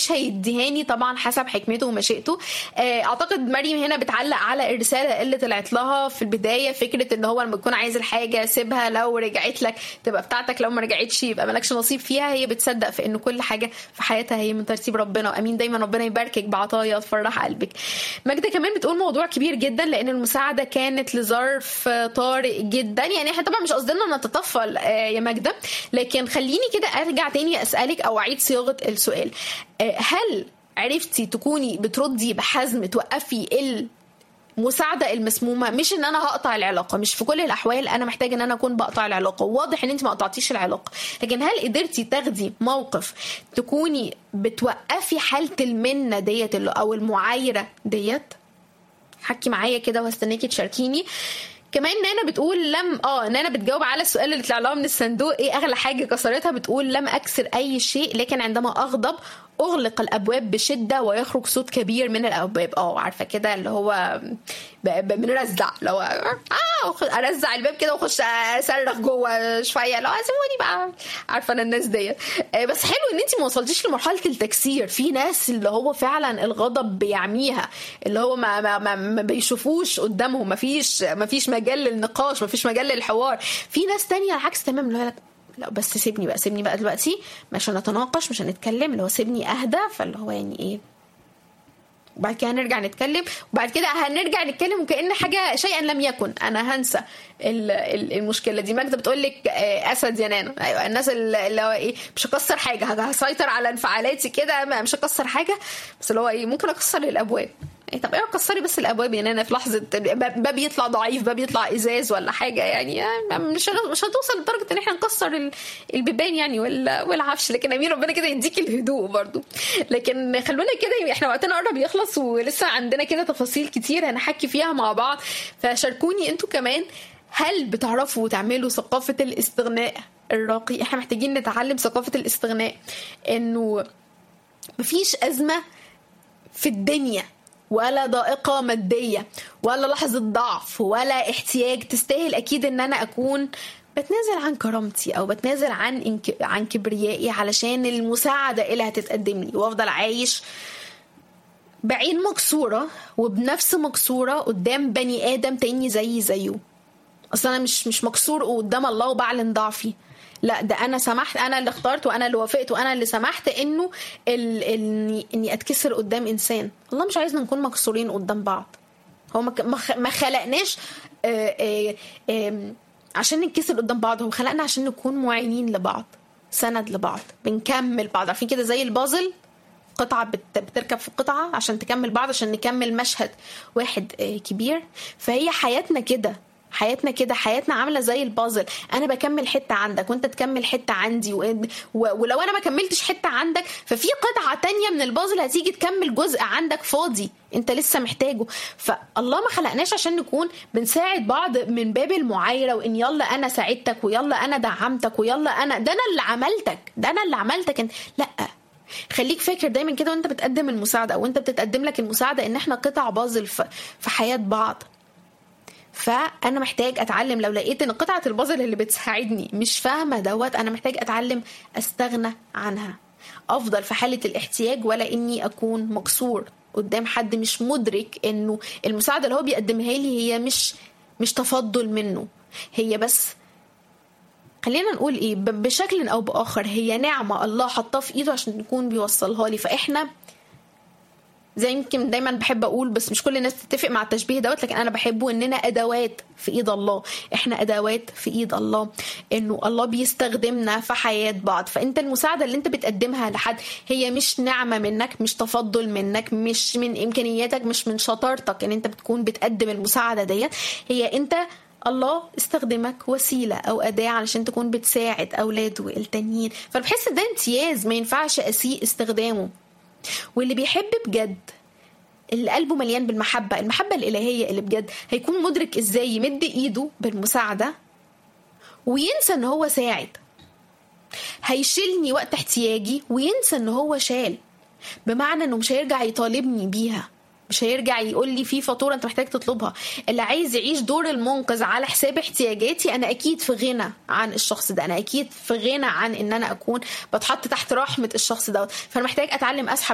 مش هيديهاني طبعا حسب حكمته ومشيئته. اعتقد مريم هنا بتعلق على الرساله اللي طلعت لها في البدايه، فكره ان هو لما تكون عايز الحاجه سيبها، لو رجعت لك تبقى بتاعتك، لو ما رجعتش يبقى مالكش نصيب فيها. هي بتصدق في ان كل حاجه في حياتها هي من ترتيب ربنا. وامين دايما ربنا يباركك بعطايا تفرح قلبك. ماجده كمان بتقول موضوع كبير جدا لان المساعده كانت لظرف طارئ جدا. يعني احنا طبعا مش قصدنا نتطفل يا ماجده، لكن خليني كده ارجع تاني اسالك او اعيد صياغه السؤال. هل عرفتي تكوني بتردي بحزم توقفي المساعده المسمومه؟ مش ان انا هقطع العلاقه، مش في كل الاحوال انا محتاجه ان انا اكون بقطع العلاقه، واضح ان انت ما قطعتيش العلاقه، لكن هل قدرتي تاخدي موقف تكوني بتوقفي حاله المنه ديت او المعايره ديت؟ حكي معايا كده وهستناكي تشاركيني. كمان نانا بتقول نانا بتجاوب على السؤال اللي طلع لها من الصندوق، ايه اغلى حاجه كسرتها؟ بتقول لم اكسر اي شيء، لكن عندما اغضب اغلق الابواب بشده ويخرج صوت كبير من الابواب. عارفه كده اللي هو بنرزع، لو ارزع الباب كده واخش اصرخ جوه شويه، لو سيبوني بقى، عارفه انا الناس ديت. بس حلو ان انت ما وصلتيش لمرحله التكسير. في ناس اللي هو فعلا الغضب بيعميها، اللي هو ما بيشوفوش قدامهم، ما فيش مجال للنقاش، ما فيش مجال للحوار. في ناس تانية العكس تماما، اللي هو لا بس سيبني بقى دلوقتي، مش هنتناقش، مش هنتكلم، اللي هو سيبني اهدى. فاللي هو يعني ايه، وبعد كده هنرجع نتكلم، وبعد كده هنرجع نتكلم وكأن حاجه شيئا لم يكن، انا هنسى المشكله دي. ماجده بتقول لك اسد يا نانا. ايوه، الناس اللي هو ايه، مش هكسر حاجه، هسيطر على انفعالاتي كده، مش هكسر حاجه، بس اللي هو ايه، ممكن اكسر الابواب. طب ايه، كسري بس الابواب يعني. انا في لحظه باب يطلع ضعيف، باب يطلع ازاز ولا حاجه، يعني مش هتوصل لدرجه ان احنا نكسر البيبان يعني والعفش. لكن امين ربنا كده يديك الهدوء برضو. لكن خلونا كده، احنا وقتنا قرب يخلص ولسه عندنا كده تفاصيل كتير هنحكي فيها مع بعض. فشاركوني انتوا كمان، هل بتعرفوا تعملوا ثقافه الاستغناء الراقي؟ احنا محتاجين نتعلم ثقافه الاستغناء، انه مفيش ازمه في الدنيا ولا ضائقة مادية ولا لحظة ضعف ولا احتياج تستاهل أكيد أن أنا أكون بتنازل عن كرامتي أو بتنازل عن كبريائي علشان المساعدة اللي هتتقدم لي، وأفضل عايش بعين مكسورة وبنفس مكسورة قدام بني آدم تاني زيه. أصلا أنا مش مكسور قدام الله وبعلن ضعفي، لا، ده انا سمحت، انا اللي اخترت وانا اللي وافقت وانا اللي سمحت انه اني اتكسر قدام انسان. الله مش عايزنا نكون مكسورين قدام بعض. هو ما خلقناش عشان نتكسر قدام بعض، هو خلقنا عشان نكون معينين لبعض، سند لبعض، بنكمل بعض. عارفين كده زي البازل، قطعة بتركب في قطعة عشان تكمل بعض، عشان نكمل مشهد واحد كبير. فهي حياتنا كده، حياتنا عامله زي البازل، انا بكمل حته عندك وانت تكمل حته عندي، ولو انا ما كملتش حته عندك ففي قطعه تانية من البازل هتيجي تكمل جزء عندك فاضي انت لسه محتاجه. فالله ما خلقناش عشان نكون بنساعد بعض من باب المعايره، وان يلا انا ساعدتك ويلا انا دعمتك ويلا انا ده انا اللي عملتك لا، خليك فاكر دايما كده وانت بتقدم المساعده او انت بتتقدم لك المساعده ان احنا قطع بازل في حياه بعض. فانا محتاج اتعلم، لو لقيت ان قطعه البازل اللي بتساعدني مش فاهمه دوت، انا محتاج اتعلم استغنى عنها، افضل في حاله الاحتياج، ولا اني اكون مكسور قدام حد مش مدرك انه المساعده اللي هو بيقدمها لي هي مش تفضل منه، هي بس خلينا نقول ايه، بشكل او باخر هي نعمه الله حطها في ايده عشان يكون بيوصلها لي. فاحنا زي يمكن دايما بحب اقول، بس مش كل الناس تتفق مع التشبيه دوت، لكن انا بحبه، اننا ادوات في ايد الله. احنا ادوات في ايد الله، انه الله بيستخدمنا في حياة بعض. فانت المساعدة اللي انت بتقدمها لحد هي مش نعمة منك، مش تفضل منك، مش من امكانياتك، مش من شطارتك ان انت بتكون بتقدم المساعدة ديت، هي انت الله استخدمك وسيلة أو أداة علشان تكون بتساعد أولاده التانيين. فبحس ده امتياز ما ينفعش أسيء استخدامه. واللي بيحب بجد، اللي قلبه مليان بالمحبة، المحبة الإلهية اللي بجد، هيكون مدرك إزاي يمد إيده بالمساعدة وينسى إن هو ساعد. هيشيلني وقت احتياجي وينسى إن هو شال، بمعنى إنه مش هيرجع يطالبني بيها، مش هيرجع يقول لي في فاتورة انت محتاج تطلبها. اللي عايز يعيش دور المنقذ على حساب احتياجاتي، انا اكيد في غنى عن الشخص ده، انا اكيد في غنى عن ان انا اكون بتحط تحت رحمة الشخص ده. فانا محتاج اتعلم اسحب